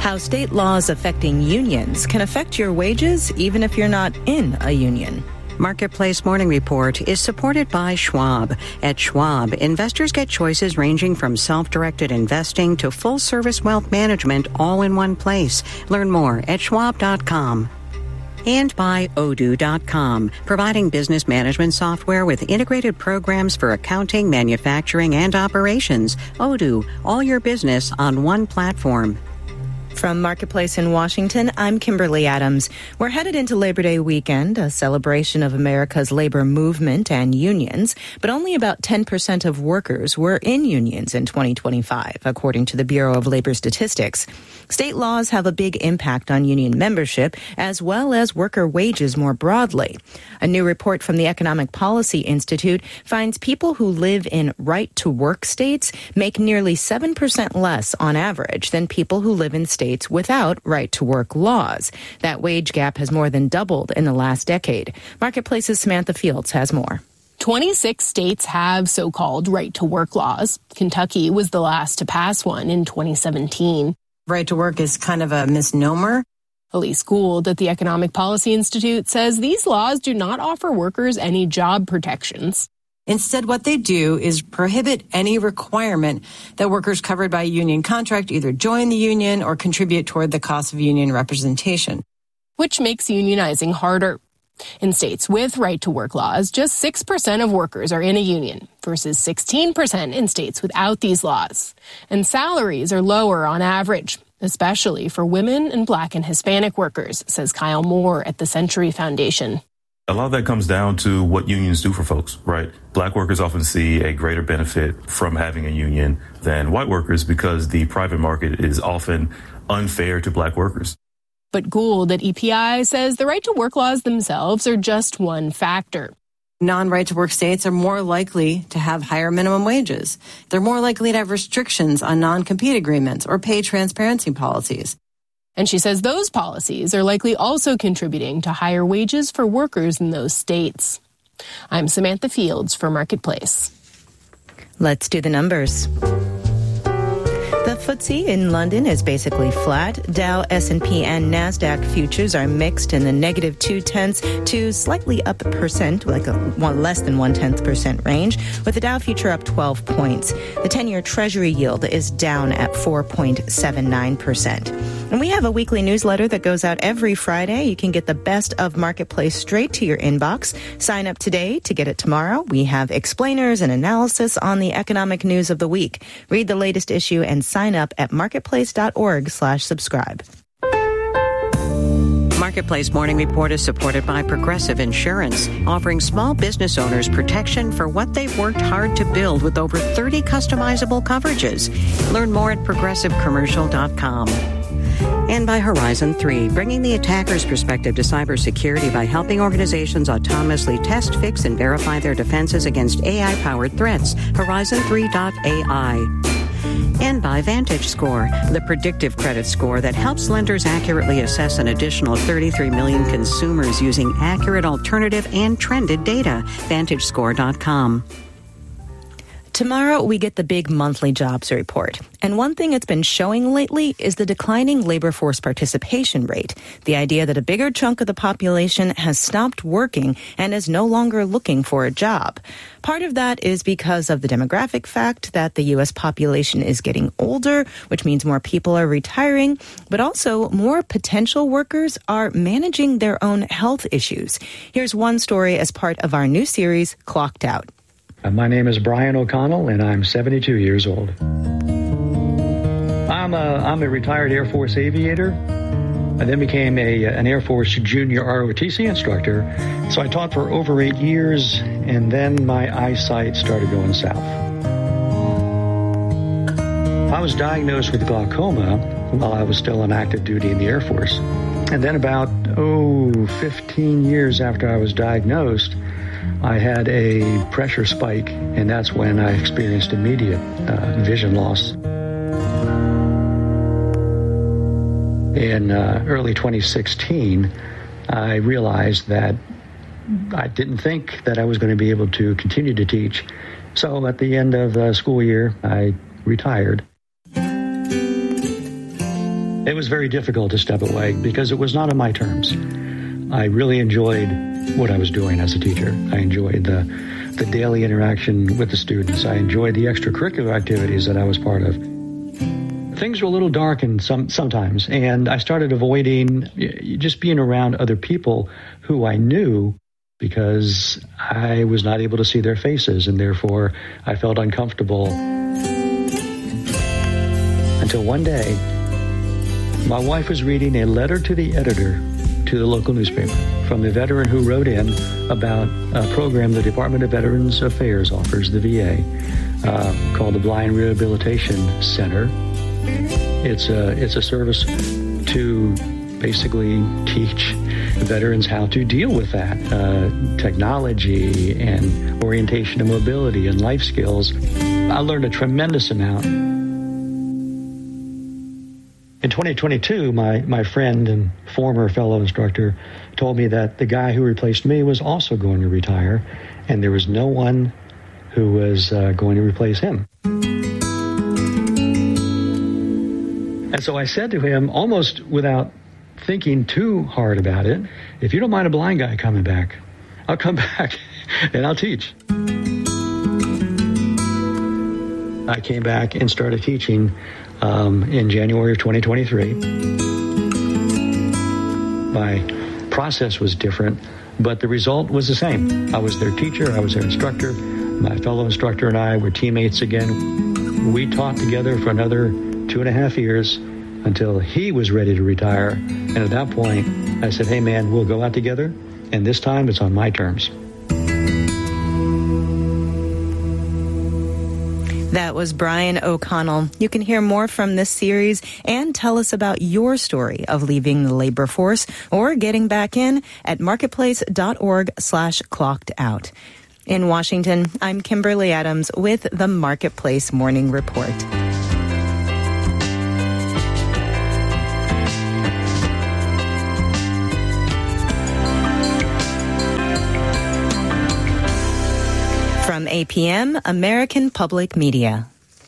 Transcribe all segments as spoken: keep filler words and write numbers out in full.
How state laws affecting unions can affect your wages even if you're not in a union. Marketplace Morning Report is supported by Schwab. At Schwab, investors get choices ranging from self-directed investing to full-service wealth management all in one place. Learn more at schwab dot com. And by Odoo dot com, providing business management software with integrated programs for accounting, manufacturing, and operations. Odoo, all your business on one platform. From Marketplace in Washington, I'm Kimberly Adams. We're headed into Labor Day weekend, a celebration of America's labor movement and unions, but only about ten percent of workers were in unions in twenty twenty-five, according to the Bureau of Labor Statistics. State laws have a big impact on union membership, as well as worker wages more broadly. A new report from the Economic Policy Institute finds people who live in right-to-work states make nearly seven percent less on average than people who live in states without right-to-work laws. That wage gap has more than doubled in the last decade. Marketplace's Samantha Fields has more. twenty-six states have so-called right-to-work laws. Kentucky was the last to pass one in twenty seventeen. Right to work is kind of a misnomer. Elise Gould at the Economic Policy Institute says these laws do not offer workers any job protections. Instead, what they do is prohibit any requirement that workers covered by a union contract either join the union or contribute toward the cost of union representation. Which makes unionizing harder. In states with right-to-work laws, just six percent of workers are in a union versus sixteen percent in states without these laws. And salaries are lower on average, especially for women and Black and Hispanic workers, says Kyle Moore at the Century Foundation. A lot of that comes down to what unions do for folks, right? Black workers often see a greater benefit from having a union than white workers because the private market is often unfair to Black workers. But Gould at E P I says the right-to-work laws themselves are just one factor. Non-right-to-work states are more likely to have higher minimum wages. They're more likely to have restrictions on non-compete agreements or pay transparency policies. And she says those policies are likely also contributing to higher wages for workers in those states. I'm Samantha Fields for Marketplace. Let's do the numbers. The F T S E in London is basically flat. Dow, S and P, and NASDAQ futures are mixed in the negative two-tenths to slightly up a percent, like a one less than one-tenth percent range, with the Dow future up twelve points. The ten-year Treasury yield is down at four point seven nine percent. And we have a weekly newsletter that goes out every Friday. You can get the best of Marketplace straight to your inbox. Sign up today to get it tomorrow. We have explainers and analysis on the economic news of the week. Read the latest issue and sign up at marketplace.org slash subscribe. Marketplace Morning Report is supported by Progressive Insurance, offering small business owners protection for what they've worked hard to build with over thirty customizable coverages. Learn more at progressive commercial dot com. And by Horizon three, bringing the attacker's perspective to cybersecurity by helping organizations autonomously test, fix, and verify their defenses against A I-powered threats. Horizon three dot A I. And by VantageScore, the predictive credit score that helps lenders accurately assess an additional thirty-three million consumers using accurate alternative and trended data. Vantage Score dot com. Tomorrow, we get the big monthly jobs report. And one thing it's been showing lately is the declining labor force participation rate. The idea that a bigger chunk of the population has stopped working and is no longer looking for a job. Part of that is because of the demographic fact that the U S population is getting older, which means more people are retiring, but also more potential workers are managing their own health issues. Here's one story as part of our new series, Clocked Out. My name is Brian O'Connell, and I'm seventy-two years old. I'm a, I'm a retired Air Force aviator. I then became a, an Air Force junior R O T C instructor. So I taught for over eight years, and then my eyesight started going south. I was diagnosed with glaucoma while I was still on active duty in the Air Force. And then about, oh, fifteen years after I was diagnosed, I had a pressure spike, and that's when I experienced immediate uh, vision loss. In uh, early twenty sixteen, I realized that I didn't think that I was going to be able to continue to teach. So at the end of the school year, I retired. It was very difficult to step away because it was not on my terms. I really enjoyed what I was doing as a teacher. I enjoyed the, the daily interaction with the students. I enjoyed the extracurricular activities that I was part of. Things were a little dark and some sometimes, and I started avoiding just being around other people who I knew because I was not able to see their faces, and therefore I felt uncomfortable. Until one day, my wife was reading a letter to the editor to the local newspaper from a veteran who wrote in about a program the Department of Veterans Affairs offers, the V A, uh, called the Blind Rehabilitation Center. It's a, it's a service to basically teach veterans how to deal with that, uh, technology and orientation and mobility and life skills. I learned a tremendous amount. In twenty twenty-two, my, my friend and former fellow instructor told me that the guy who replaced me was also going to retire, and there was no one who was uh, going to replace him. And so I said to him, almost without thinking too hard about it, if you don't mind a blind guy coming back, I'll come back and I'll teach. I came back and started teaching um, in January of twenty twenty-three. My process was different, but the result was the same. I was their teacher, I was their instructor. My fellow instructor and I were teammates again. We taught together for another two and a half years until he was ready to retire. And at that point, I said, hey man, we'll go out together, and this time it's on my terms. That was Brian O'Connell. You can hear more from this series and tell us about your story of leaving the labor force or getting back in at marketplace.org slash clocked out. In Washington, I'm Kimberly Adams with the Marketplace Morning Report. From A P M, American Public Media.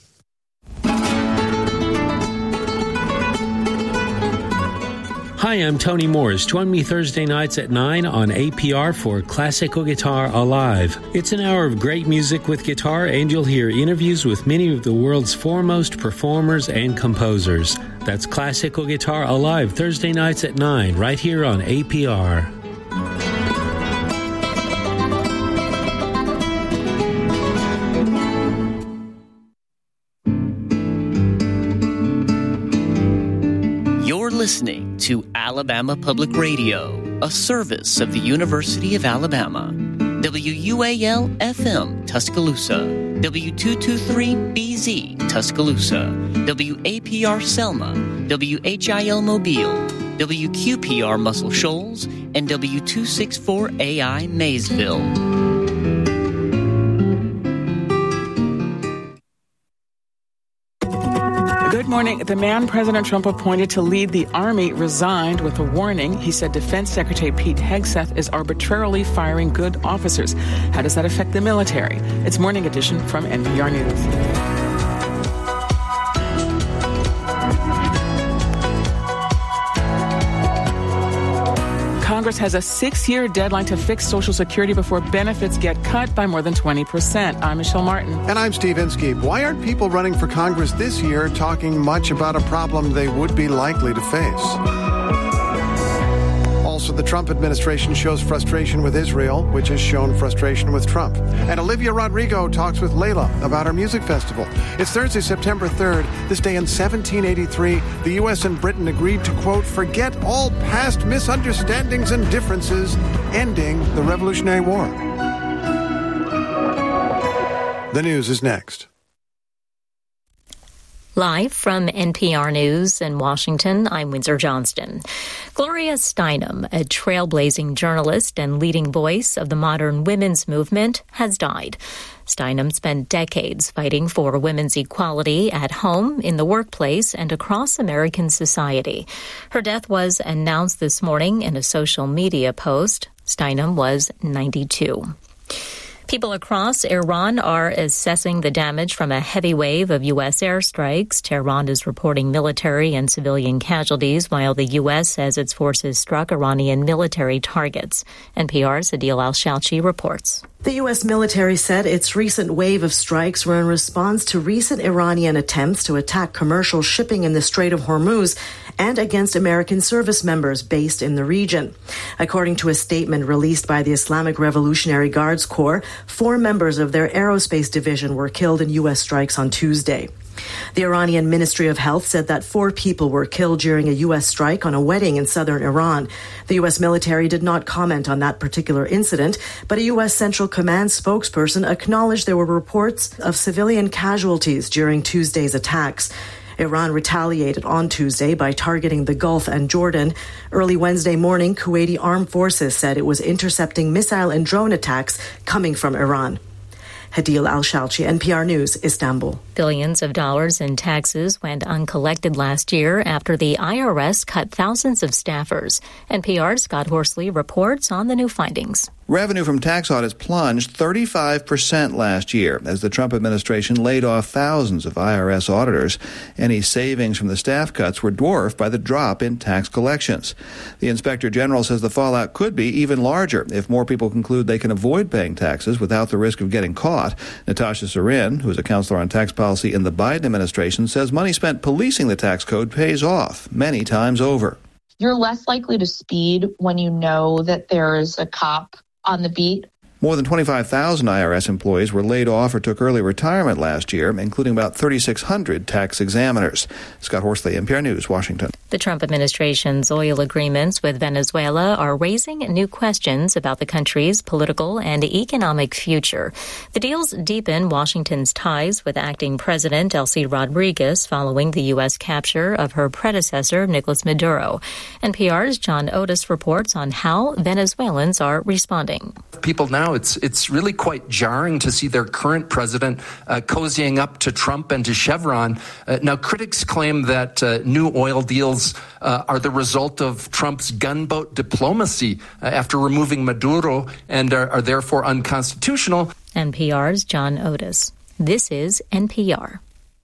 Hi, I'm Tony Morris. Join me Thursday nights at nine on A P R for Classical Guitar Alive. It's an hour of great music with guitar, and you'll hear interviews with many of the world's foremost performers and composers. That's Classical Guitar Alive, Thursday nights at nine, right here on A P R. Listening to Alabama Public Radio, a service of the University of Alabama. W U A L F M Tuscaloosa, W two twenty-three B Z Tuscaloosa, W A P R Selma, W H I L Mobile, W Q P R Muscle Shoals, and W two sixty-four A I Maysville. Good morning. The man President Trump appointed to lead the Army resigned with a warning. He said Defense Secretary Pete Hegseth is arbitrarily firing good officers. How does that affect the military? It's Morning Edition from N P R News. Congress has a six-year deadline to fix Social Security before benefits get cut by more than twenty percent. I'm Michelle Martin. And I'm Steve Inskeep. Why aren't people running for Congress this year talking much about a problem they would be likely to face? Also, the Trump administration shows frustration with Israel, which has shown frustration with Trump. And Olivia Rodrigo talks with Layla about her music festival. It's Thursday, September third. This day in seventeen eighty-three, the U S and Britain agreed to, quote, forget all past misunderstandings and differences, ending the Revolutionary War. The news is next. Live from N P R News in Washington, I'm Windsor Johnston. Gloria Steinem, a trailblazing journalist and leading voice of the modern women's movement, has died. Steinem spent decades fighting for women's equality at home, in the workplace, and across American society. Her death was announced this morning in a social media post. Steinem was ninety-two. People across Iran are assessing the damage from a heavy wave of U S airstrikes. Tehran is reporting military and civilian casualties, while the U S says its forces struck Iranian military targets. N P R's Adil Al-Shalchi reports. The U S military said its recent wave of strikes were in response to recent Iranian attempts to attack commercial shipping in the Strait of Hormuz and against American service members based in the region. According to a statement released by the Islamic Revolutionary Guards Corps, four members of their aerospace division were killed in U S strikes on Tuesday. The Iranian Ministry of Health said that four people were killed during a U S strike on a wedding in southern Iran. The U S military did not comment on that particular incident, but a U S Central Command spokesperson acknowledged there were reports of civilian casualties during Tuesday's attacks. Iran retaliated on Tuesday by targeting the Gulf and Jordan. Early Wednesday morning, Kuwaiti armed forces said it was intercepting missile and drone attacks coming from Iran. Adil Al-Shalchi, N P R News, Istanbul. Billions of dollars in taxes went uncollected last year after the I R S cut thousands of staffers. N P R's Scott Horsley reports on the new findings. Revenue from tax audits plunged thirty-five percent last year as the Trump administration laid off thousands of I R S auditors. Any savings from the staff cuts were dwarfed by the drop in tax collections. The Inspector General says the fallout could be even larger if more people conclude they can avoid paying taxes without the risk of getting caught. Natasha Sorin, who is a counselor on tax policy in the Biden administration, says money spent policing the tax code pays off many times over. You're less likely to speed when you know that there is a cop on the beat. More than twenty-five thousand I R S employees were laid off or took early retirement last year, including about thirty-six hundred tax examiners. Scott Horsley, N P R News, Washington. The Trump administration's oil agreements with Venezuela are raising new questions about the country's political and economic future. The deals deepen Washington's ties with acting President Delcy Rodriguez following the U S capture of her predecessor, Nicolas Maduro. N P R's John Otis reports on how Venezuelans are responding. People now, it's it's really quite jarring to see their current president uh, cozying up to Trump and to Chevron. Uh, now, critics claim that uh, new oil deals uh, are the result of Trump's gunboat diplomacy uh, after removing Maduro and are, are therefore unconstitutional. N P R's John Otis. This is N P R.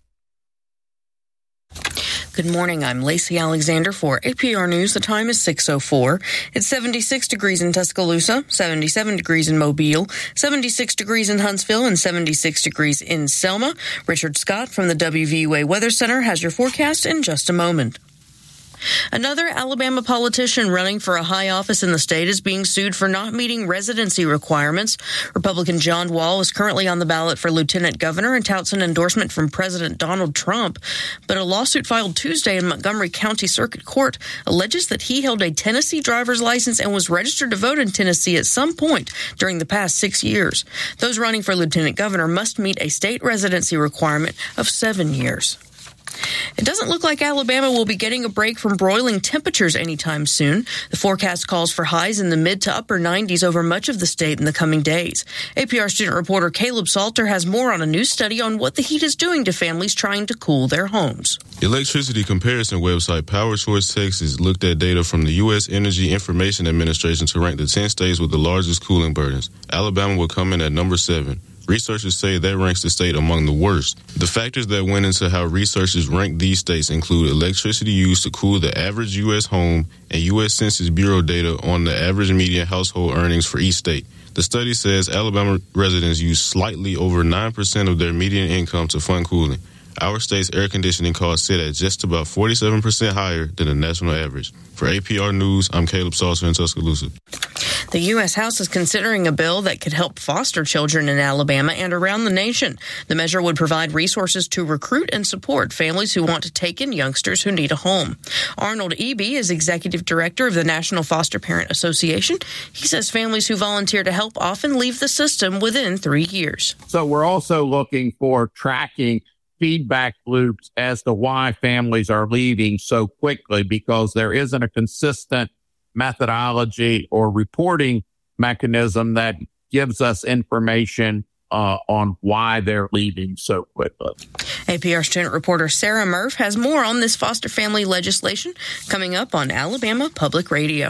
Good morning. I'm Lacey Alexander for A P R News. The time is six oh four. It's seventy-six degrees in Tuscaloosa, seventy-seven degrees in Mobile, seventy-six degrees in Huntsville, and seventy-six degrees in Selma. Richard Scott from the W V U A Weather Center has your forecast in just a moment. Another Alabama politician running for a high office in the state is being sued for not meeting residency requirements. Republican John Wall is currently on the ballot for lieutenant governor and touts an endorsement from President Donald Trump. But a lawsuit filed Tuesday in Montgomery County Circuit Court alleges that he held a Tennessee driver's license and was registered to vote in Tennessee at some point during the past six years. Those running for lieutenant governor must meet a state residency requirement of seven years. It doesn't look like Alabama will be getting a break from broiling temperatures anytime soon. The forecast calls for highs in the mid to upper nineties over much of the state in the coming days. A P R student reporter Caleb Salter has more on a new study on what the heat is doing to families trying to cool their homes. Electricity comparison website PowerSource Texas looked at data from the U S Energy Information Administration to rank the ten states with the largest cooling burdens. Alabama will come in at number seven. Researchers say that ranks the state among the worst. The factors that went into how researchers ranked these states include electricity used to cool the average U S home and U S Census Bureau data on the average median household earnings for each state. The study says Alabama residents use slightly over nine percent of their median income to fund cooling. Our state's air conditioning costs sit at just about forty-seven percent higher than the national average. For A P R News, I'm Caleb Salter in Tuscaloosa. The U S House is considering a bill that could help foster children in Alabama and around the nation. The measure would provide resources to recruit and support families who want to take in youngsters who need a home. Arnold Eby is executive director of the National Foster Parent Association. He says families who volunteer to help often leave the system within three years. So we're also looking for tracking feedback loops as to why families are leaving so quickly, because there isn't a consistent methodology or reporting mechanism that gives us information uh, on why they're leaving so quickly. A P R student reporter Sarah Murph has more on this foster family legislation coming up on Alabama Public Radio.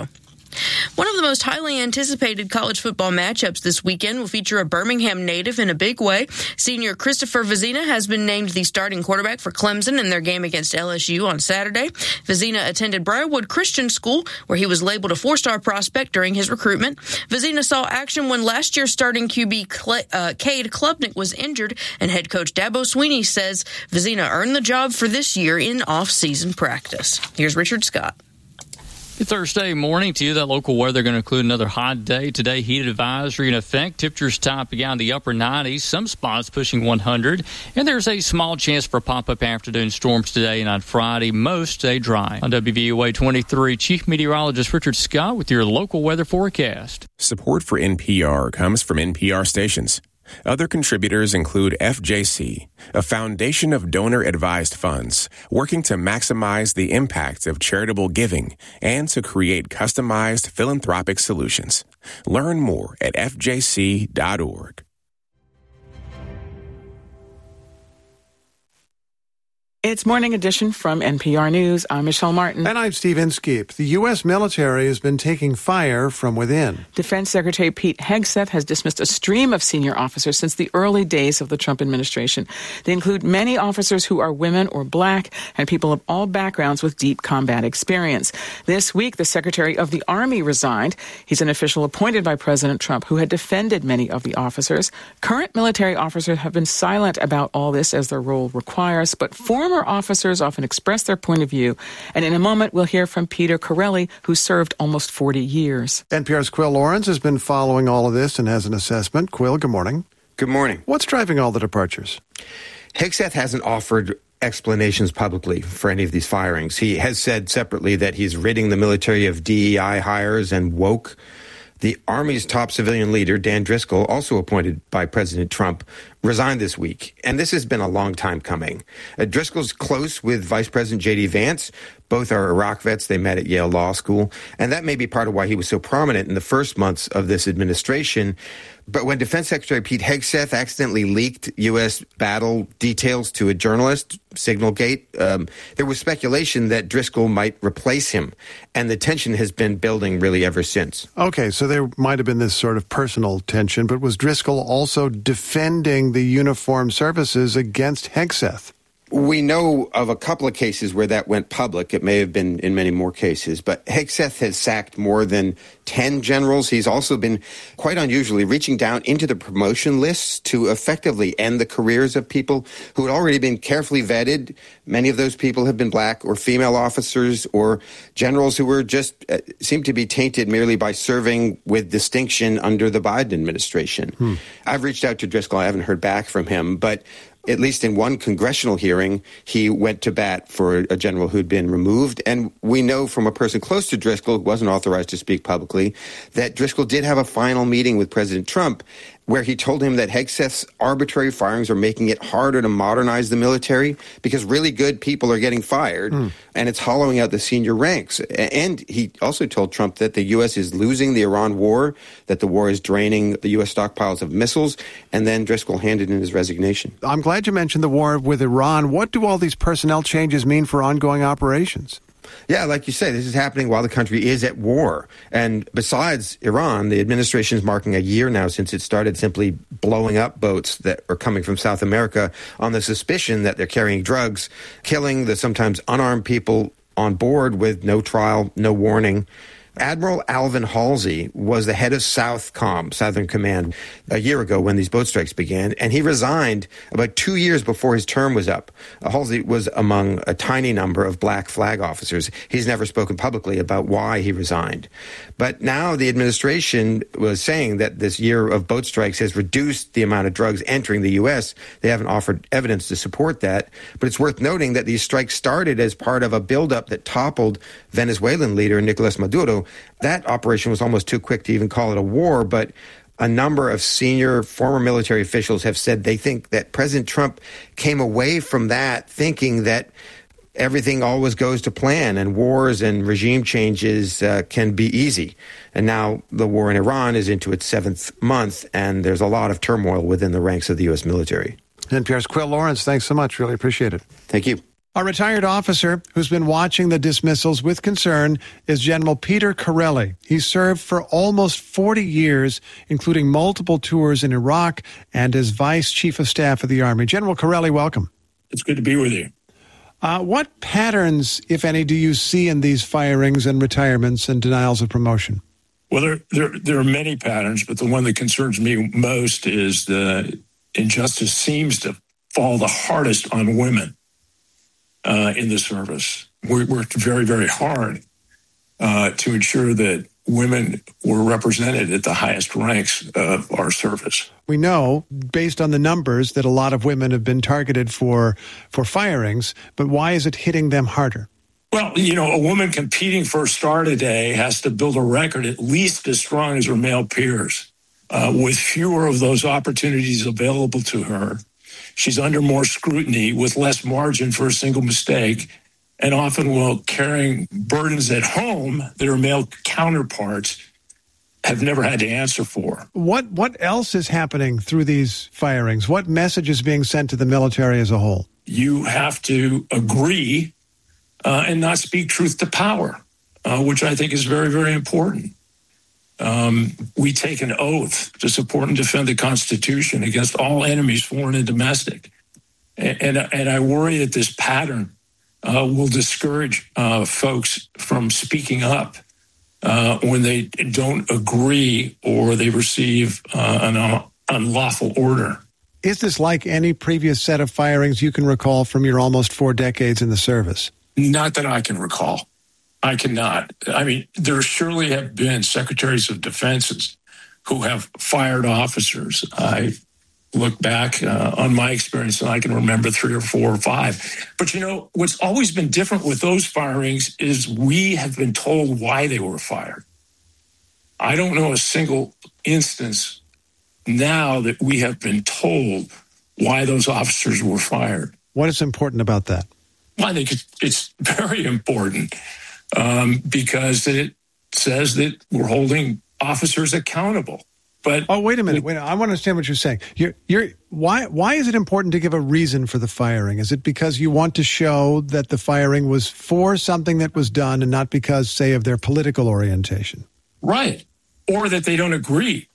One of the most highly anticipated college football matchups this weekend will feature a Birmingham native in a big way. Senior Christopher Vezina has been named the starting quarterback for Clemson in their game against L S U on Saturday. Vezina attended Briarwood Christian School, where he was labeled a four-star prospect during his recruitment. Vezina saw action when last year's starting Q B Cle- uh, Cade Klubnik was injured, and head coach Dabo Sweeney says Vezina earned the job for this year in off-season practice. Here's Richard Scott. Good Thursday morning to you. That local weather going to include another hot day. Today, heat advisory in effect. Temperatures topping out in the upper nineties. Some spots pushing one hundred. And there's a small chance for pop-up afternoon storms today and on Friday. Most stay dry. On W V O A twenty-three, Chief Meteorologist Richard Scott with your local weather forecast. Support for N P R comes from N P R stations. Other contributors include F J C, a foundation of donor-advised funds working to maximize the impact of charitable giving and to create customized philanthropic solutions. Learn more at f j c dot org. It's Morning Edition from N P R News. I'm Michelle Martin. And I'm Steve Inskeep. The U S military has been taking fire from within. Defense Secretary Pete Hegseth has dismissed a stream of senior officers since the early days of the Trump administration. They include many officers who are women or black and people of all backgrounds with deep combat experience. This week, the Secretary of the Army resigned. He's an official appointed by President Trump who had defended many of the officers. Current military officers have been silent about all this as their role requires, but former Former officers often express their point of view. And in a moment, we'll hear from Peter Corelli, who served almost forty years. N P R's Quill Lawrence has been following all of this and has an assessment. Quill, good morning. Good morning. What's driving all the departures? Hegseth hasn't offered explanations publicly for any of these firings. He has said separately that he's ridding the military of D E I hires and woke. The Army's top civilian leader, Dan Driscoll, also appointed by President Trump, resigned this week. And this has been a long time coming. Uh, Driscoll's close with Vice President J D. Vance. Both are Iraq vets. They met at Yale Law School. And that may be part of why he was so prominent in the first months of this administration. But when Defense Secretary Pete Hegseth accidentally leaked U S battle details to a journalist, Signalgate, um, there was speculation that Driscoll might replace him. And the tension has been building really ever since. Okay, so there might have been this sort of personal tension, but was Driscoll also defending the uniformed services against Hegseth? We know of a couple of cases where that went public. It may have been in many more cases. But Hegseth has sacked more than ten generals. He's also been, quite unusually, reaching down into the promotion lists to effectively end the careers of people who had already been carefully vetted. Many of those people have been black or female officers or generals who were just uh, seemed to be tainted merely by serving with distinction under the Biden administration. Hmm. I've reached out to Driscoll. I haven't heard back from him, but at least in one congressional hearing, he went to bat for a general who'd been removed. And we know from a person close to Driscoll, who wasn't authorized to speak publicly, that Driscoll did have a final meeting with President Trump where he told him that Hegseth's arbitrary firings are making it harder to modernize the military because really good people are getting fired, mm. and it's hollowing out the senior ranks. And he also told Trump that the U S is losing the Iran war, that the war is draining the U S stockpiles of missiles, and then Driscoll handed in his resignation. I'm glad you mentioned the war with Iran. What do all these personnel changes mean for ongoing operations? Yeah, like you say, this is happening while the country is at war. And besides Iran, the administration is marking a year now since it started simply blowing up boats that are coming from South America on the suspicion that they're carrying drugs, killing the sometimes unarmed people on board with no trial, no warning. Admiral Alvin Halsey was the head of Southcom, Southern Command, a year ago when these boat strikes began, and he resigned about two years before his term was up. Uh, Halsey was among a tiny number of black flag officers. He's never spoken publicly about why he resigned. But now the administration was saying that this year of boat strikes has reduced the amount of drugs entering the U S. They haven't offered evidence to support that. But it's worth noting that these strikes started as part of a buildup that toppled Venezuelan leader Nicolas Maduro. That operation was almost too quick to even call it a war, but a number of senior former military officials have said they think that President Trump came away from that thinking that everything always goes to plan and wars and regime changes uh, can be easy. And now the war in Iran is into its seventh month, and there's a lot of turmoil within the ranks of the U S military. N P R's Quill Lawrence, thanks so much. Really appreciate it. Thank you. A retired officer who's been watching the dismissals with concern is General Peter Corelli. He served for almost forty years, including multiple tours in Iraq and as Vice Chief of Staff of the Army. General Corelli, welcome. It's good to be with you. Uh, what patterns, if any, do you see in these firings and retirements and denials of promotion? Well, there, there, there are many patterns, but the one that concerns me most is the injustice seems to fall the hardest on women. Uh, in the service. We worked very, very hard uh, to ensure that women were represented at the highest ranks of our service. We know, based on the numbers, that a lot of women have been targeted for, for firings, but why is it hitting them harder? Well, you know, a woman competing for a star today has to build a record at least as strong as her male peers. Uh, with fewer of those opportunities available to her, she's under more scrutiny with less margin for a single mistake, and often while carrying burdens at home that her male counterparts have never had to answer for. What what else is happening through these firings? What message is being sent to the military as a whole? You have to agree uh, and not speak truth to power, uh, which I think is very, very important. Um, we take an oath to support and defend the Constitution against all enemies, foreign and domestic. And, and, and I worry that this pattern uh, will discourage uh, folks from speaking up uh, when they don't agree or they receive uh, an uh, unlawful order. Is this like any previous set of firings you can recall from your almost four decades in the service? Not that I can recall. I cannot. I mean, there surely have been secretaries of defenses who have fired officers. I look back uh, on my experience and I can remember three or four or five. But, you know, what's always been different with those firings is we have been told why they were fired. I don't know a single instance now that we have been told why those officers were fired. What is important about that? Well, I think it's very important. Um, because it says that we're holding officers accountable. But oh, wait a minute. Wait, I want to understand what you're saying. You're, you're, why, why is it important to give a reason for the firing? Is it because you want to show that the firing was for something that was done and not because, say, of their political orientation? Right. Or that they don't agree